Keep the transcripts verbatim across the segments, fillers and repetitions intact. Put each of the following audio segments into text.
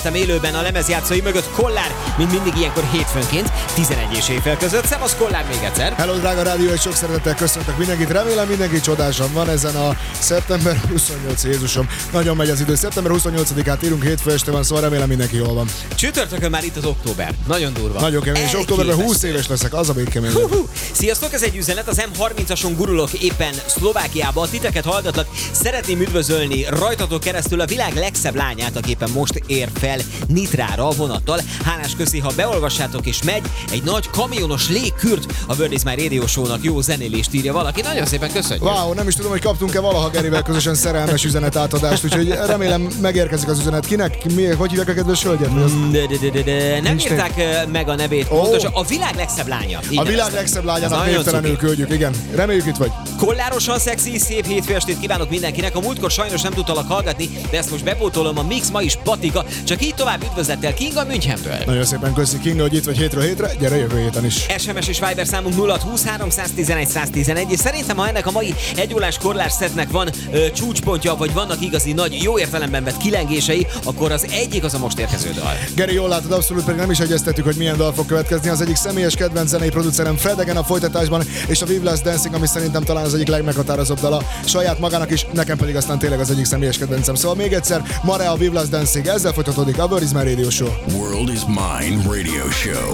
közvetítettem élőben a lemezjátszói mögött Kollár, mint mindig ilyenkor hétfőnként, tizenegy és éjfél között. Szevasz Kollár még egyszer! Hello, drága rádió, és sok szeretettel köszöntök mindenkit. Remélem mindenki csodásan van ezen a szeptember huszonnyolc, Jézusom. Nagyon megy az idő. szeptember huszonnyolcadikát írunk, hétfő este van, szóval remélem mindenki jól van. Csütörtökön már itt az október. Nagyon durva. Nagyon kemény, és októberben húsz éves leszek, az a még kemény. Sziasztok, ez egy üzenet, az em harmincason gurulok éppen Szlovákiába, titeket hallgatlak. Szeretném üdvözölni rajtatok keresztül a világ legszebb lányát, aki éppen most ér fel Nitrára a vonattal. Hálás köszi, ha beolvassátok és megy egy nagy kamionos légkürt a World is My Radio Show-nak. Jó zenélést írja valaki, nagyon szépen köszönjük. Wow, nem is tudom, hogy kaptunk-e valaha Gerivel közösen szerelmes üzenet átadást, úgyhogy remélem megérkezik az üzenet. Kinek? Mi, hogy hívják a kedves hölgyet? De, de, de, de, de. Nem Nincs írták név. meg a nevét. Oh. Pontosan, a világ legszebb lánya. Így a világ neveztem. legszebb lányának névtelenül küldjük, igen. Reméljük itt vagy. Kollárosan szexi, szép hétfő estét kívánok mindenkinek. A múltkor sajnos nem tudtalak hallgatni, de ezt most bepótolom, a mix ma is patika. Csak így tovább üdvözlettel Kinga Münchenből. Nagyon szépen köszi Kinga, hogy itt vagy hétről hétre, gyere jövő héten is. es em es és Viber számunk nulla húsz háromszáztizenegy száztizenegy, és szerintem ha ennek a mai egyórás korlás szetnek van ö, csúcspontja, vagy vannak igazi nagy, jó értelemben vett kilengései, akkor az egyik az a most érkező dal. Geri, jól látod, abszolút pedig nem is egyeztettük, hogy milyen dal fog következni. Az egyik személyes kedvenc zenei producerem Fred Again a folytatásban, és a Vive Last Dancing, ami szerintem talán az egyik legmeghatározóbb dala saját magának is, nekem pedig aztán tényleg az egyik személyes kedvencem. Szóval még egyszer, ma a Vive Last Dancing, ezzel folytatódik a World is My Radio Show. World is Mine Radio Show.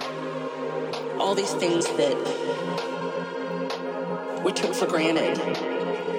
All these things that we took for granted.